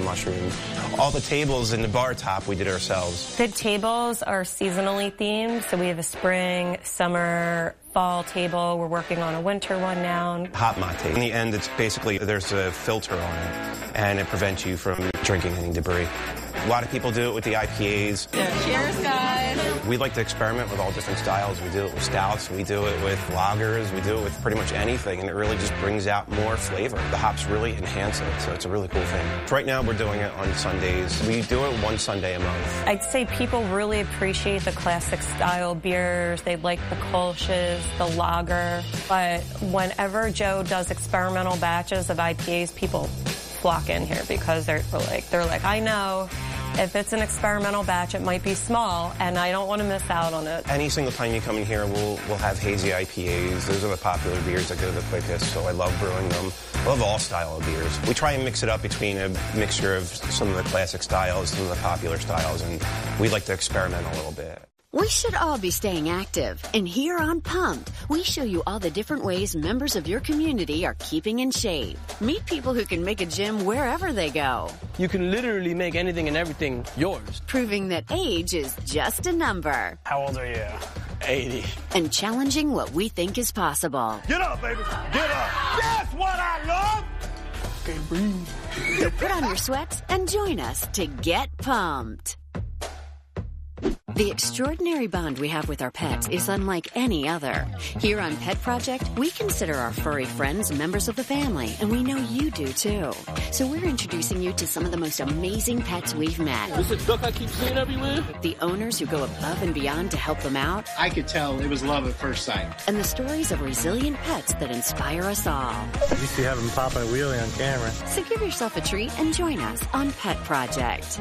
mushrooms. All the tables in the bar top we did ourselves. The tables are seasonally themed, so we have a spring, summer, fall table. We're working on a winter one now. Hot mate. In the end, it's basically, there's a filter on it, and it prevents you from drinking any debris. A lot of people do it with the IPAs. Yeah. Cheers, guys. We like to experiment with all different styles. We do it with stouts, we do it with lagers, we do it with pretty much anything, and it really just brings out more flavor. The hops really enhance it, so it's a really cool thing. Right now, we're doing it on Sundays. We do it one Sunday a month. I'd say people really appreciate the classic style beers. They like the Kolsch's, the lager. But whenever Joe does experimental batches of IPAs, people flock in here because they're like, I know if it's an experimental batch, it might be small, and I don't want to miss out on it. Any single time you come in here, we'll have hazy IPAs. Those are the popular beers that go the quickest, so I love brewing them. I love all style of beers. We try and mix it up between a mixture of some of the classic styles, some of the popular styles, and we like to experiment a little bit. We should all be staying active, and here on Pumped, we show you all the different ways members of your community are keeping in shape. Meet people who can make a gym wherever they go. You can literally make anything and everything yours. Proving that age is just a number. How old are you? 80. And challenging what we think is possible. Get up, baby. Get up. That's what I love. Okay, breathe. So put on your sweats and join us to get pumped. The extraordinary bond we have with our pets is unlike any other. Here on Pet Project, we consider our furry friends members of the family, and we know you do too. So we're introducing you to some of the most amazing pets we've met. This is a duck I keep seeing everywhere. The owners who go above and beyond to help them out. I could tell it was love at first sight. And the stories of resilient pets that inspire us all. You see having Papa a wheelie on camera. So give yourself a treat and join us on Pet Project.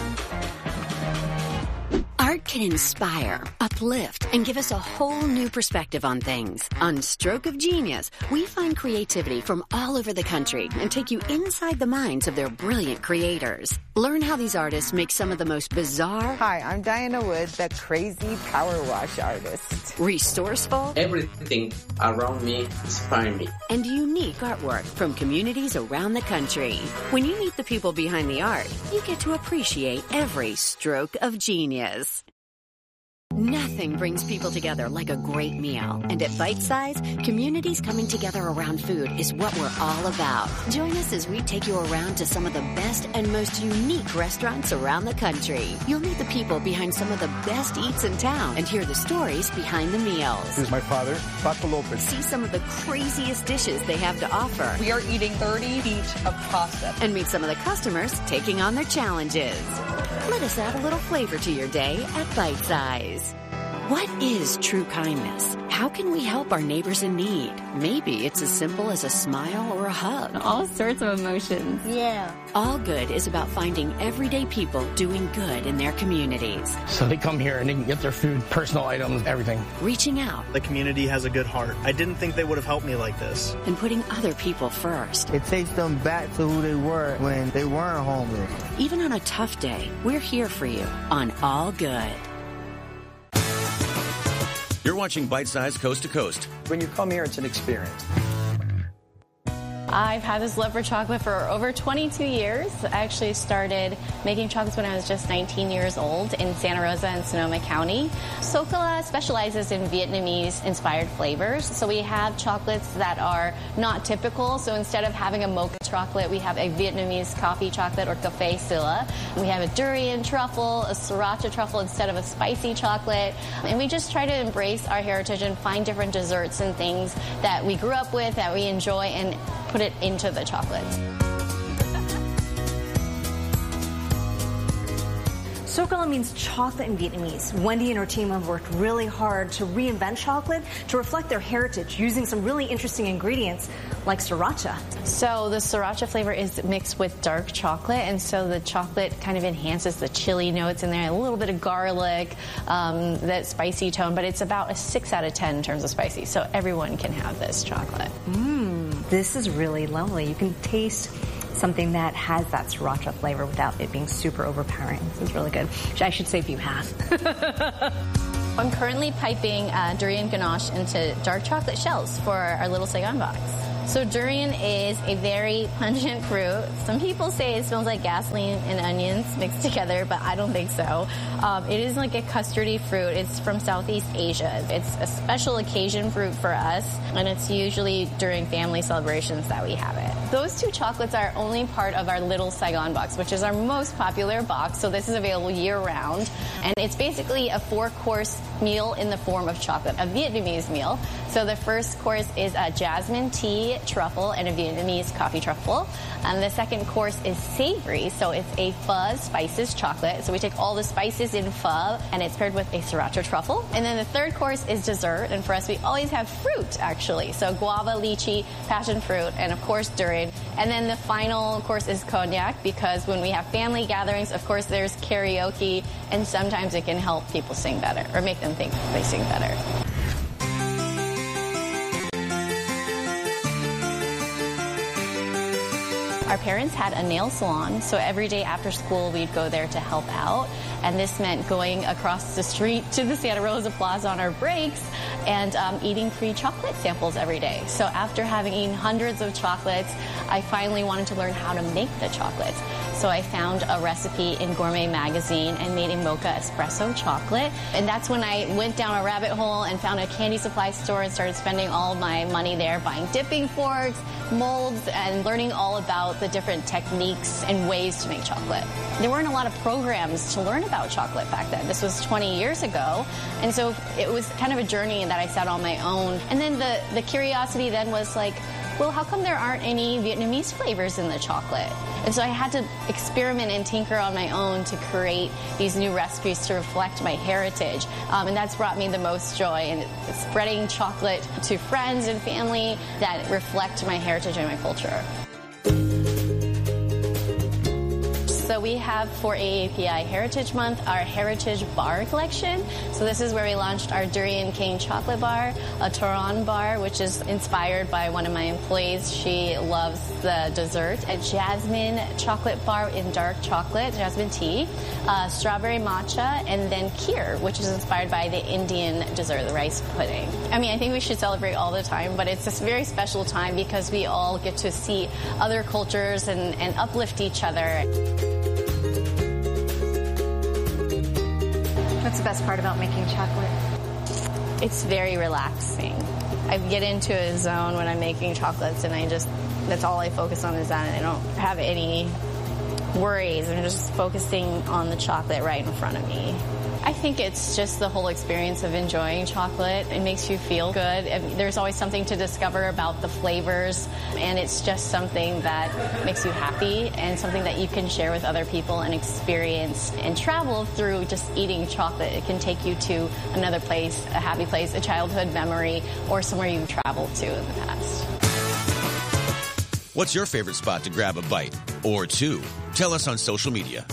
Art can inspire, uplift, and give us a whole new perspective on things. On Stroke of Genius, we find creativity from all over the country and take you inside the minds of their brilliant creators. Learn how these artists make some of the most bizarre... Hi, I'm Diana Wood, the crazy power wash artist. Resourceful... Everything around me inspires me. And unique artwork from communities around the country. When you meet the people behind the art, you get to appreciate every stroke of genius. Nothing brings people together like a great meal. And at Bite Size, communities coming together around food is what we're all about. Join us as we take you around to some of the best and most unique restaurants around the country. You'll meet the people behind some of the best eats in town and hear the stories behind the meals. This is my father, Paco Lopez. See some of the craziest dishes they have to offer. We are eating 30 feet of pasta. And meet some of the customers taking on their challenges. Let us add a little flavor to your day at Bite Size. What is true kindness? How can we help our neighbors in need? Maybe it's as simple as a smile or a hug. All sorts of emotions. Yeah. All Good is about finding everyday people doing good in their communities. So they come here and they can get their food, personal items, everything. Reaching out. The community has a good heart. I didn't think they would have helped me like this. And putting other people first. It takes them back to who they were when they weren't homeless. Even on a tough day, we're here for you on All Good. You're watching Bite Size Coast to Coast. When you come here, it's an experience. I've had this love for chocolate for over 22 years. I actually started making chocolates when I was just 19 years old in Santa Rosa and Sonoma County. Socala specializes in Vietnamese-inspired flavors. So we have chocolates that are not typical. So instead of having a mocha chocolate, we have a Vietnamese coffee chocolate or café silla. We have a durian truffle, a sriracha truffle instead of a spicy chocolate. And we just try to embrace our heritage and find different desserts and things that we grew up with, that we enjoy, and put it into the chocolates. Socala means chocolate in Vietnamese. Wendy and her team have worked really hard to reinvent chocolate to reflect their heritage using some really interesting ingredients like sriracha. So the sriracha flavor is mixed with dark chocolate, and so the chocolate kind of enhances the chili notes in there, a little bit of garlic, that spicy tone, but it's about a 6 out of 10 in terms of spicy, so everyone can have this chocolate. This is really lovely. You can taste something that has that sriracha flavor without it being super overpowering. This is really good. I should save you half. I'm currently piping durian ganache into dark chocolate shells for our little Saigon box. So durian is a very pungent fruit. Some people say it smells like gasoline and onions mixed together, but I don't think so. It is like a custardy fruit. It's from Southeast Asia. It's a special occasion fruit for us, and it's usually during family celebrations that we have it. Those two chocolates are only part of our Little Saigon box, which is our most popular box, so this is available year-round. And it's basically a 4-course meal in the form of chocolate, a Vietnamese meal. So the first course is a jasmine tea truffle and a Vietnamese coffee truffle. And the second course is savory, so it's a pho spices chocolate. So we take all the spices in pho, and it's paired with a sriracha truffle. And then the third course is dessert, and for us, we always have fruit, actually. So guava, lychee, passion fruit, and of course, durian. And then the final course is cognac, because when we have family gatherings, of course, there's karaoke, and sometimes it can help people sing better, or make them think they sing better. Our parents had a nail salon, so every day after school we'd go there to help out, and this meant going across the street to the Santa Rosa Plaza on our breaks and eating free chocolate samples every day. So after having eaten hundreds of chocolates, I finally wanted to learn how to make the chocolates. So I found a recipe in Gourmet Magazine and made a mocha espresso chocolate. And that's when I went down a rabbit hole and found a candy supply store and started spending all of my money there, buying dipping forks, molds, and learning all about the different techniques and ways to make chocolate. There weren't a lot of programs to learn about chocolate back then. This was 20 years ago. And so it was kind of a journey that I set on my own. And then the curiosity then was like, well, how come there aren't any Vietnamese flavors in the chocolate? And so I had to experiment and tinker on my own to create these new recipes to reflect my heritage. And that's brought me the most joy in spreading chocolate to friends and family that reflect my heritage and my culture. So we have for AAPI Heritage Month our Heritage Bar collection. So this is where we launched our Durian Cane Chocolate Bar, a Toron bar, which is inspired by one of my employees. She loves the dessert. A Jasmine Chocolate Bar in dark chocolate, jasmine tea, strawberry matcha, and then kheer, which is inspired by the Indian dessert, the rice pudding. I mean, I think we should celebrate all the time, but it's a very special time because we all get to see other cultures and uplift each other. What's the best part about making chocolate? It's very relaxing. I get into a zone when I'm making chocolates, and that's all I focus on is that. I don't have any worries. I'm just focusing on the chocolate right in front of me. I think it's just the whole experience of enjoying chocolate. It makes you feel good. There's always something to discover about the flavors, and it's just something that makes you happy and something that you can share with other people and experience and travel through just eating chocolate. It can take you to another place, a happy place, a childhood memory, or somewhere you've traveled to in the past. What's your favorite spot to grab a bite or two? Tell us on social media.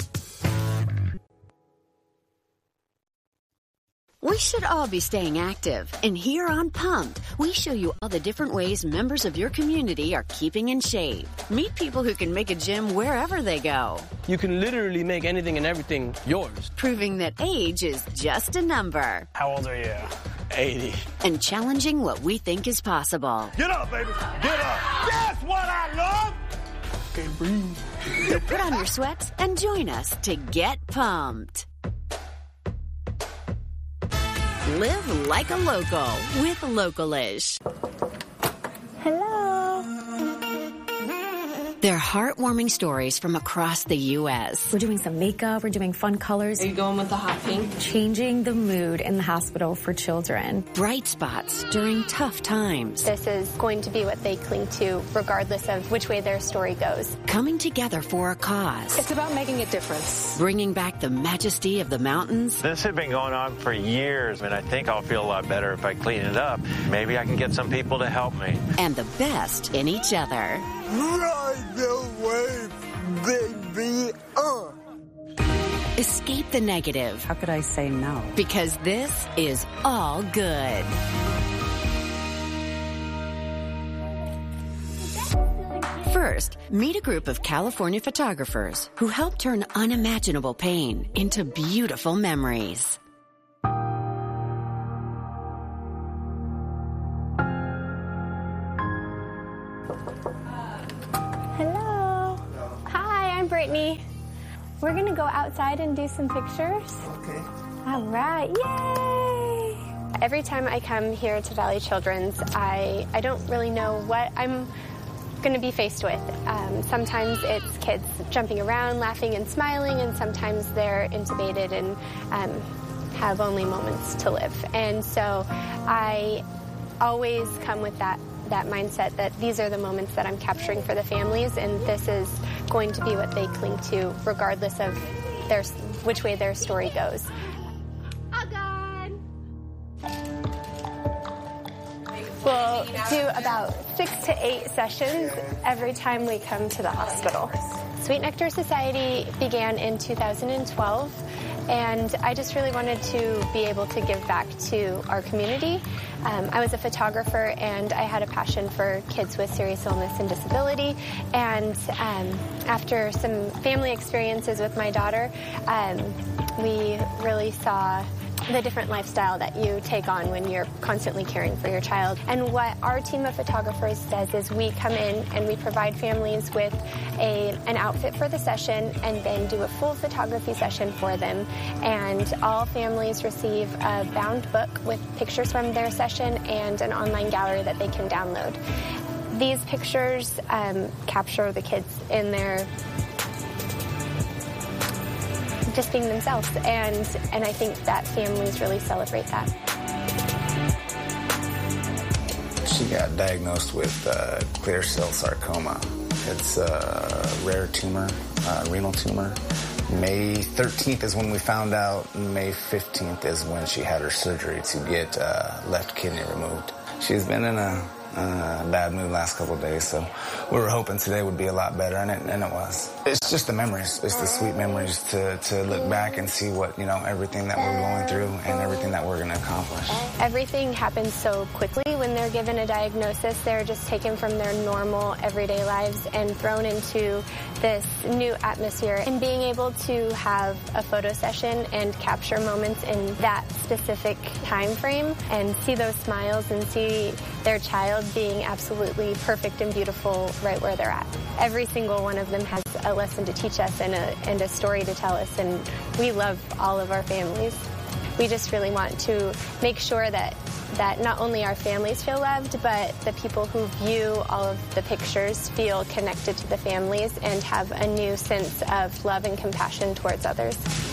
We should all be staying active, and here on Pumped, we show you all the different ways members of your community are keeping in shape. Meet people who can make a gym wherever they go. You can literally make anything and everything yours. Proving that age is just a number. How old are you? 80. And challenging what we think is possible. Get up, baby. Get up. That's what I love. Okay, breathe. So put on your sweats and join us to get pumped. Live like a local with Localish. Hello. They're heartwarming stories from across the U.S. We're doing some makeup. We're doing fun colors. Are you going with the hot pink? Changing the mood in the hospital for children. Bright spots during tough times. This is going to be what they cling to regardless of which way their story goes. Coming together for a cause. It's about making a difference. Bringing back the majesty of the mountains. This had been going on for years, and I think I'll feel a lot better if I clean it up. Maybe I can get some people to help me. And the best in each other. Ride the wave, baby. Escape the negative. How could I say no? Because this is all good. First, meet a group of California photographers who help turn unimaginable pain into beautiful memories. We're going to go outside and do some pictures. Okay. All right. Yay! Every time I come here to Valley Children's, I don't really know what I'm going to be faced with. Sometimes it's kids jumping around, laughing and smiling, and sometimes they're intubated and have only moments to live. And so I always come with that mindset that these are the moments that I'm capturing for the families, and this is going to be what they cling to regardless of which way their story goes. We'll do about 6 to 8 sessions every time we come to the hospital. Sweet Nectar Society began in 2012, and I just really wanted to be able to give back to our community. I was a photographer, and I had a passion for kids with serious illness and disability, and after some family experiences with my daughter, we really saw the different lifestyle that you take on when you're constantly caring for your child. And what our team of photographers does is we come in and we provide families with an outfit for the session and then do a full photography session for them. And all families receive a bound book with pictures from their session and an online gallery that they can download. These pictures capture the kids in their just being themselves, and I think that families really celebrate that. She got diagnosed with clear cell sarcoma. It's a rare tumor, renal tumor. May 13th is when we found out. May 15th is when she had her surgery to get left kidney removed. She's been in a bad mood last couple of days, so we were hoping today would be a lot better, and it was. It's just the memories. It's the sweet memories to look back and see what, everything that we're going through and everything that we're going to accomplish. Everything happens so quickly when they're given a diagnosis. They're just taken from their normal everyday lives and thrown into this new atmosphere. And being able to have a photo session and capture moments in that specific time frame and see those smiles and see their child being absolutely perfect and beautiful right where they're at. Every single one of them has a lesson to teach us and a story to tell us, and we love all of our families. We just really want to make sure that not only our families feel loved, but the people who view all of the pictures feel connected to the families and have a new sense of love and compassion towards others.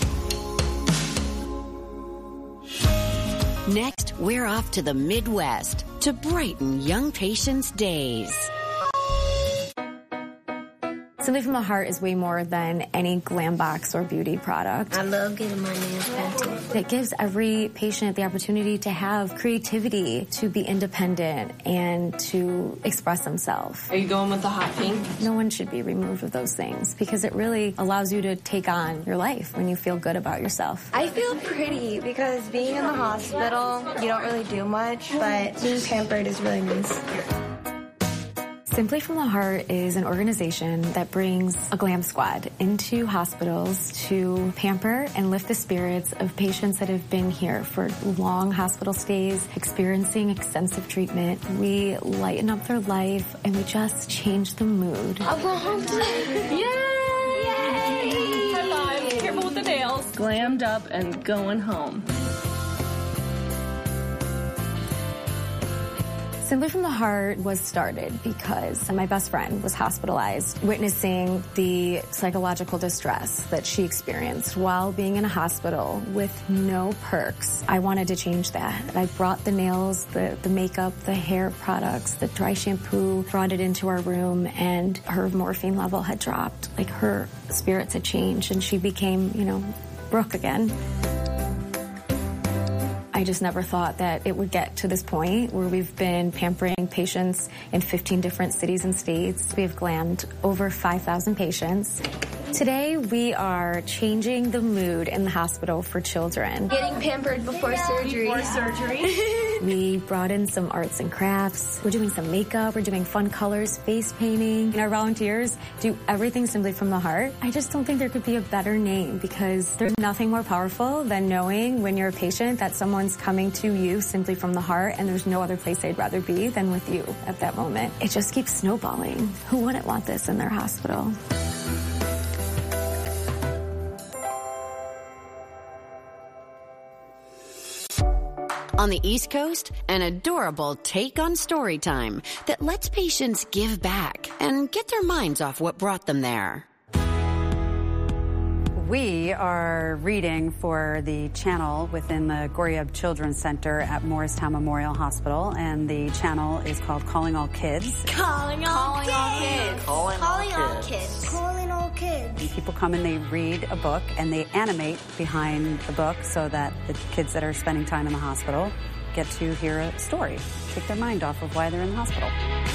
Next, we're off to the Midwest to brighten young patients' days. Simply from the Heart is way more than any glam box or beauty product. I love getting my nails painted. It gives every patient the opportunity to have creativity, to be independent, and to express themselves. Are you going with the hot pink? No one should be removed of those things because it really allows you to take on your life when you feel good about yourself. I feel pretty because being in the hospital, you don't really do much, but being pampered is really nice. Simply from the Heart is an organization that brings a glam squad into hospitals to pamper and lift the spirits of patients that have been here for long hospital stays, experiencing extensive treatment. We lighten up their life and we just change the mood. I'll go home today. Yay! High five. Careful with the nails. Glammed up and going home. Simply from the Heart was started because my best friend was hospitalized, witnessing the psychological distress that she experienced while being in a hospital with no perks. I wanted to change that. I brought the nails, the makeup, the hair products, the dry shampoo, brought it into our room, and her morphine level had dropped. Like, her spirits had changed, and she became, Brooke again. I just never thought that it would get to this point where we've been pampering patients in 15 different cities and states. We have glammed over 5,000 patients. Today, we are changing the mood in the hospital for children. Getting pampered before surgery. We brought in some arts and crafts. We're doing some makeup. We're doing fun colors, face painting. And our volunteers do everything simply from the heart. I just don't think there could be a better name because there's nothing more powerful than knowing when you're a patient that someone's coming to you simply from the heart and there's no other place they'd rather be than with you at that moment. It just keeps snowballing. Who wouldn't want this in their hospital? On the East Coast, an adorable take on story time that lets patients give back and get their minds off what brought them there. We are reading for the channel within the Goriab Children's Center at Morristown Memorial Hospital, and the channel is called Calling All Kids. Calling all kids. Calling all kids. Calling all kids. And people come and they read a book and they animate behind the book so that the kids that are spending time in the hospital get to hear a story, take their mind off of why they're in the hospital.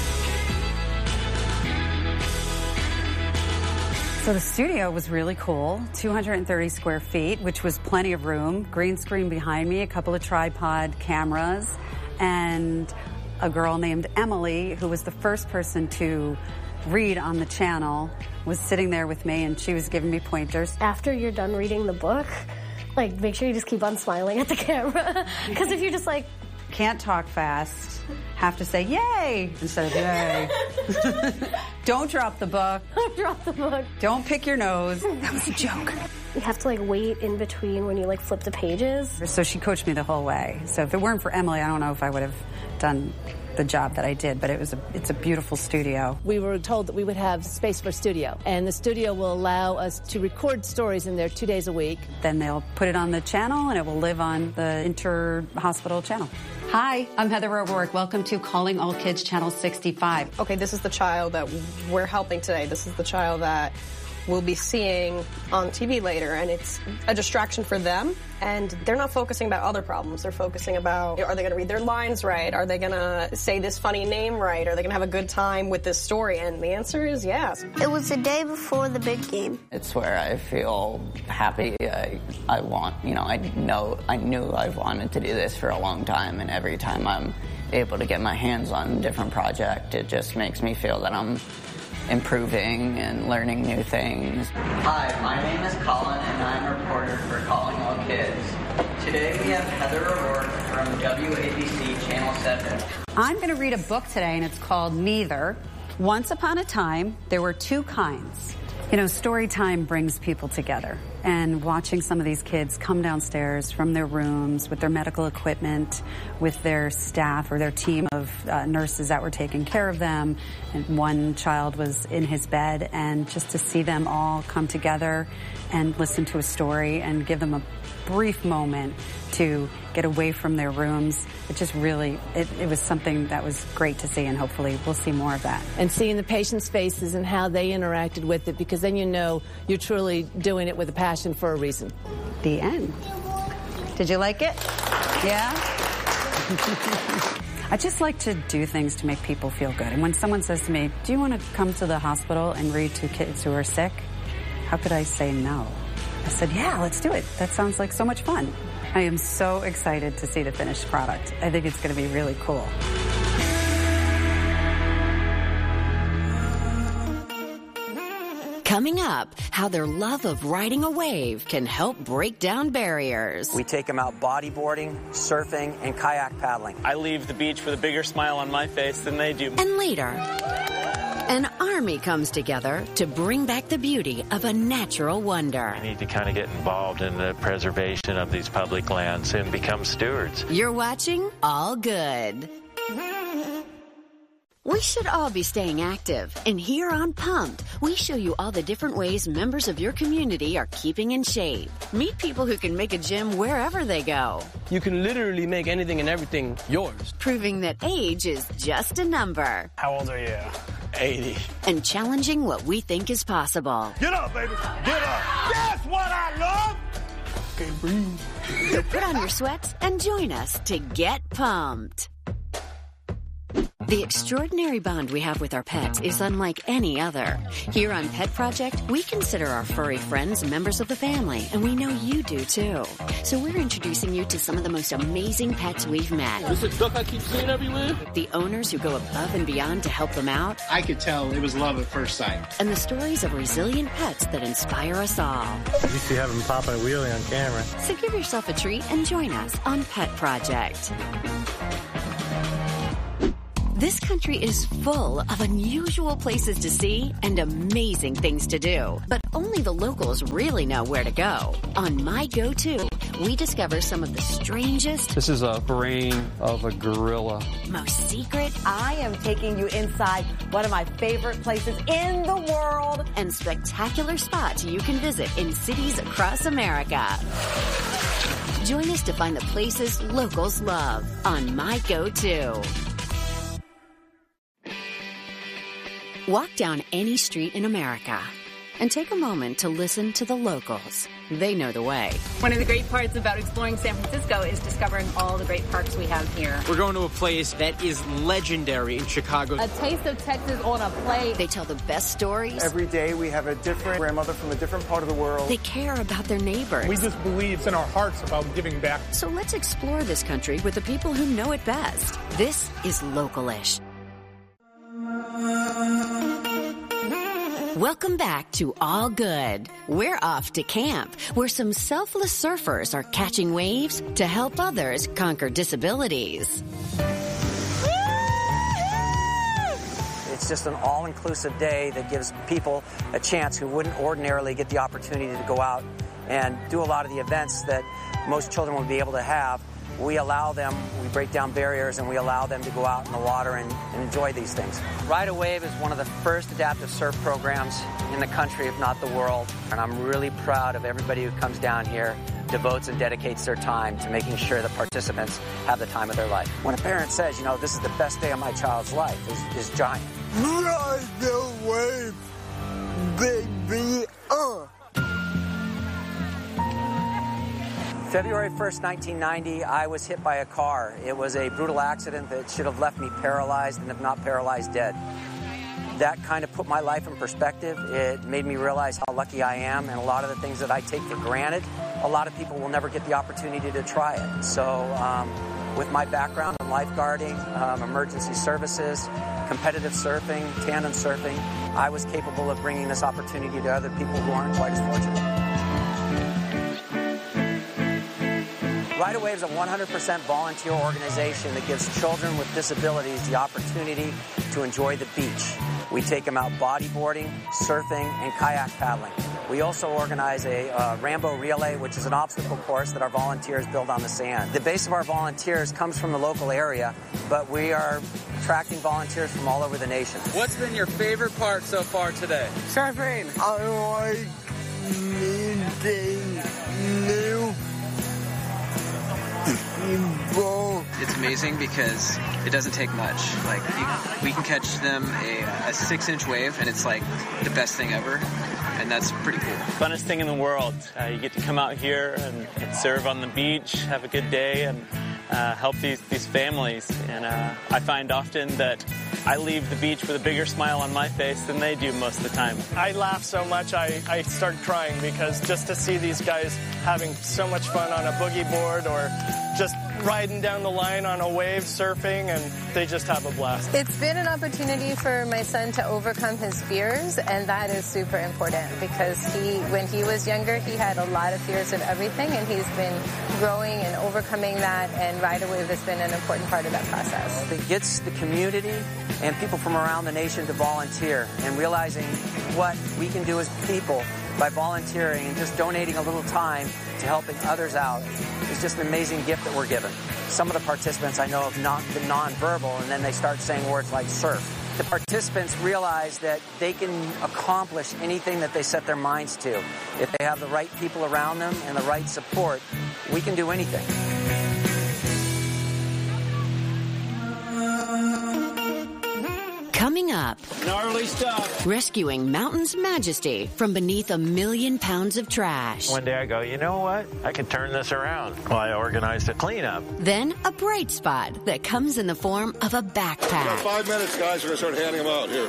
So the studio was really cool, 230 square feet, which was plenty of room, green screen behind me, a couple of tripod cameras, and a girl named Emily, who was the first person to read on the channel, was sitting there with me, and she was giving me pointers. After you're done reading the book, like, make sure you just keep on smiling at the camera, because if you're just like... Can't talk fast, have to say yay instead of yay. Don't drop the book. Don't drop the book. Don't pick your nose. That was a joke. You have to, like, wait in between when you, like, flip the pages. So she coached me the whole way. So if it weren't for Emily, I don't know if I would have done the job that I did, but it's a beautiful studio. We were told that we would have space for a studio, and the studio will allow us to record stories in there 2 days a week. Then they'll put it on the channel, and it will live on the inter-hospital channel. Hi, I'm Heather O'Rourke. Welcome to Calling All Kids Channel 65. Okay, this is the child that we're helping today. This is the child that we'll be seeing on TV later, and it's a distraction for them, and they're not focusing about other problems. They're focusing about, are they going to read their lines right? Are they going to say this funny name right? Are they going to have a good time with this story? And the answer is yes. It was the day before the big game. It's where I feel happy. I knew I wanted to do this for a long time, and every time I'm able to get my hands on a different project, it just makes me feel that I'm improving and learning new things. Hi, my name is Colin, and I'm a reporter for Calling All Kids. Today we have Heather O'Rourke from WABC Channel 7. I'm going to read a book today, and it's called Neither. Once upon a time, there were two kinds. You know, story time brings people together. And watching some of these kids come downstairs from their rooms with their medical equipment, with their staff or their team of nurses that were taking care of them. And one child was in his bed, and just to see them all come together and listen to a story and give them a brief moment to get away from their rooms. It just really, it was something that was great to see, and hopefully we'll see more of that. And seeing the patients' faces and how they interacted with it, because then you know you're truly doing it with a passion for a reason. The end. Did you like it? Yeah? I just like to do things to make people feel good. And when someone says to me, do you want to come to the hospital and read to kids who are sick? How could I say no? I said, yeah, let's do it. That sounds like so much fun. I am so excited to see the finished product. I think it's going to be really cool. Coming up, how their love of riding a wave can help break down barriers. We take them out bodyboarding, surfing, and kayak paddling. I leave the beach with a bigger smile on my face than they do. And later, an army comes together to bring back the beauty of a natural wonder. We need to kind of get involved in the preservation of these public lands and become stewards. You're watching All Good. We should all be staying active, and here on Pumped, we show you all the different ways members of your community are keeping in shape. Meet people who can make a gym wherever they go. You can literally make anything and everything yours. Proving that age is just a number. How old are you? 80. And challenging what we think is possible. Get up, baby. Get up. That's what I love. Can't breathe. So put on your sweats and join us to get pumped. The extraordinary bond we have with our pets is unlike any other. Here on Pet Project, we consider our furry friends members of the family, and we know you do too. So we're introducing you to some of the most amazing pets we've met. This is a duck I keep seeing everywhere. The owners who go above and beyond to help them out. I could tell it was love at first sight. And the stories of resilient pets that inspire us all. You see having pop a wheelie on camera. So give yourself a treat and join us on Pet Project. This country is full of unusual places to see and amazing things to do. But only the locals really know where to go. On My Go-To, we discover some of the strangest, This is a brain of a gorilla. most secret, I am taking you inside one of my favorite places in the world, and spectacular spots you can visit in cities across America. Join us to find the places locals love on My Go-To. Walk down any street in America and take a moment to listen to the locals. They know the way. One of the great parts about exploring San Francisco is discovering all the great parks we have here. We're going to a place that is legendary in Chicago. A taste of Texas on a plate. They tell the best stories. Every day we have a different grandmother from a different part of the world. They care about their neighbors. We just believe in our hearts about giving back. So let's explore this country with the people who know it best. This is Localish. Welcome back to All Good. We're off to camp, where some selfless surfers are catching waves to help others conquer disabilities. It's just an all-inclusive day that gives people a chance who wouldn't ordinarily get the opportunity to go out and do a lot of the events that most children would be able to have. We allow them, we break down barriers, and we allow them to go out in the water and enjoy these things. Ride a Wave is one of the first adaptive surf programs in the country, if not the world. And I'm really proud of everybody who comes down here, devotes and dedicates their time to making sure that participants have the time of their life. When a parent says, you know, this is the best day of my child's life, is giant. Ride the wave, baby, February 1st, 1990, I was hit by a car. It was a brutal accident that should have left me paralyzed and, if not paralyzed, dead. That kind of put my life in perspective. It made me realize how lucky I am, and a lot of the things that I take for granted, a lot of people will never get the opportunity to try it. So with my background in lifeguarding, emergency services, competitive surfing, tandem surfing, I was capable of bringing this opportunity to other people who aren't quite as fortunate. Ride a Wave is a 100% volunteer organization that gives children with disabilities the opportunity to enjoy the beach. We take them out bodyboarding, surfing, and kayak paddling. We also organize a Rambo Relay, which is an obstacle course that our volunteers build on the sand. The base of our volunteers comes from the local area, but we are attracting volunteers from all over the nation. What's been your favorite part so far today? surfing. I like meeting new people. It's amazing because it doesn't take much. Like, we can catch them a 6-inch wave, and it's like the best thing ever, and that's pretty cool. Funnest thing in the world. You get to come out here and serve on the beach, have a good day, and help these families. And I find often that I leave the beach with a bigger smile on my face than they do most of the time. I laugh so much I start crying, because just to see these guys having so much fun on a boogie board or just riding down the line on a wave, surfing, and they just have a blast. It's been an opportunity for my son to overcome his fears, and that is super important, because when he was younger, he had a lot of fears of everything, and he's been growing and overcoming that, and Ride a Wave has been an important part of that process. It gets the community and people from around the nation to volunteer, and realizing what we can do as people by volunteering and just donating a little time to helping others out is just an amazing gift that we're given. Some of the participants I know have not been nonverbal, and then they start saying words like surf. The participants realize that they can accomplish anything that they set their minds to. If they have the right people around them and the right support, we can do anything. Coming up, gnarly stuff. Rescuing Mountain's majesty from beneath 1 million pounds of trash. One day I go, you know what? I can turn this around. Well, I organized a cleanup. Then a bright spot that comes in the form of a backpack. 5 minutes, guys. We're going to start handing them out here.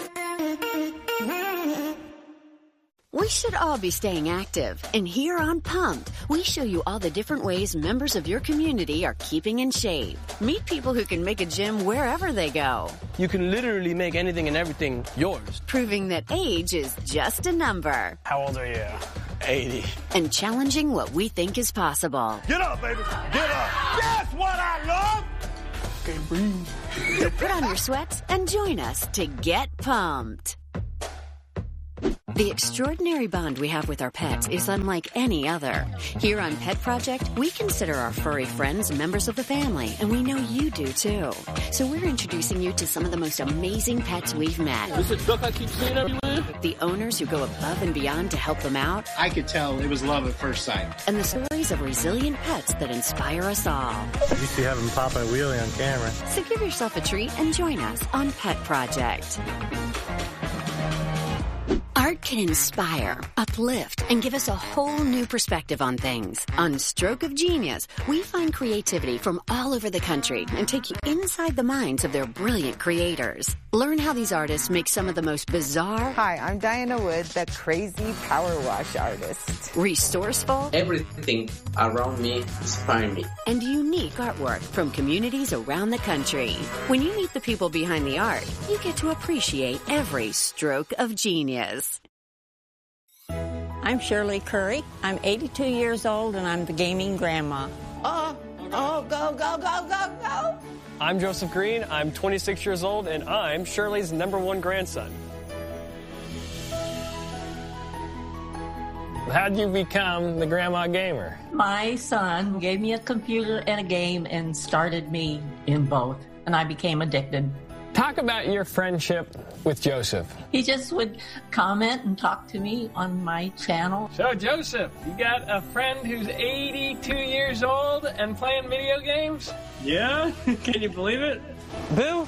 We should all be staying active, and here on Pumped, we show you all the different ways members of your community are keeping in shape. Meet people who can make a gym wherever they go. You can literally make anything and everything yours. Proving that age is just a number. How old are you? 80. And challenging what we think is possible. Get up, baby. Get up. That's what I love. Okay, breathe. So put on your sweats and join us to get pumped. The extraordinary bond we have with our pets is unlike any other. Here on Pet Project, we consider our furry friends members of the family, and we know you do too. So we're introducing you to some of the most amazing pets we've met. Is it duck I keep seeing everywhere? The owners who go above and beyond to help them out. I could tell it was love at first sight. And the stories of resilient pets that inspire us all. You used to have him pop a wheelie on camera. So give yourself a treat and join us on Pet Project. Art can inspire, uplift, and give us a whole new perspective on things. On Stroke of Genius, we find creativity from all over the country and take you inside the minds of their brilliant creators. Learn how these artists make some of the most bizarre... Hi, I'm Diana Wood, the crazy power wash artist. Resourceful... Everything around me inspires me. And unique artwork from communities around the country. When you meet the people behind the art, you get to appreciate every stroke of genius. I'm Shirley Curry. I'm 82 years old, and I'm the gaming grandma. Go, go, go, go, go. I'm Joseph Green. I'm 26 years old, and I'm Shirley's #1 grandson. How'd you become the grandma gamer? My son gave me a computer and a game and started me in both, and I became addicted. Talk about your friendship with Joseph. He just would comment and talk to me on my channel. So, Joseph, you got a friend who's 82 years old and playing video games? Yeah? Can you believe it? Boo?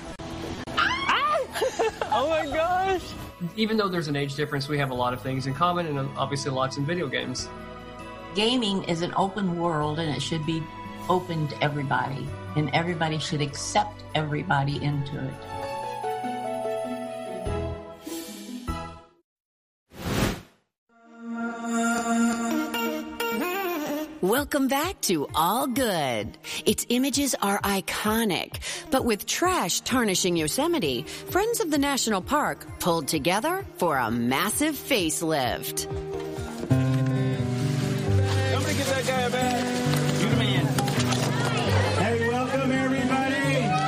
Oh my gosh! Even though there's an age difference, we have a lot of things in common, and obviously lots in video games. Gaming is an open world, and it should be open to everybody, and everybody should accept everybody into it. Welcome back to All Good. Its images are iconic, but with trash tarnishing Yosemite, Friends of the National Park pulled together for a massive facelift. Somebody give that guy a bag. You the man. Hey, welcome everybody.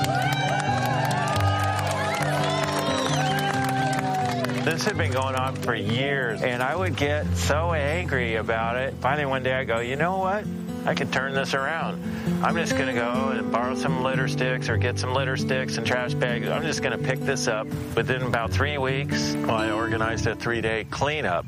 This had been going on for years, and I would get so angry about it. Finally, one day I go, you know what? I can turn this around. I'm just going to go and borrow some litter sticks or get some litter sticks and trash bags. I'm just going to pick this up. Within about 3 weeks, I organized a 3-day cleanup.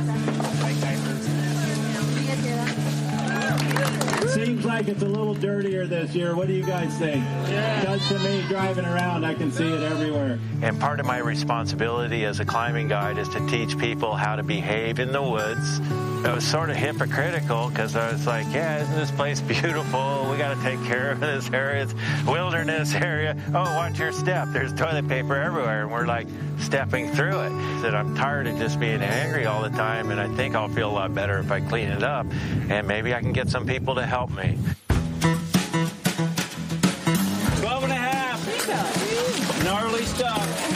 Seems like it's a little dirtier this year. What do you guys think? Yeah. Does to me, driving around, I can see it everywhere. And part of my responsibility as a climbing guide is to teach people how to behave in the woods. It was sort of hypocritical because I was like, yeah, isn't this place beautiful? We got to take care of this area. It's wilderness area. Oh, watch your step. There's toilet paper everywhere. And we're like stepping through it. That I'm tired of just being angry all the time. And I think I'll feel a lot better if I clean it up. And maybe I can get some people to help me. 12 and a half. Gnarly stuff.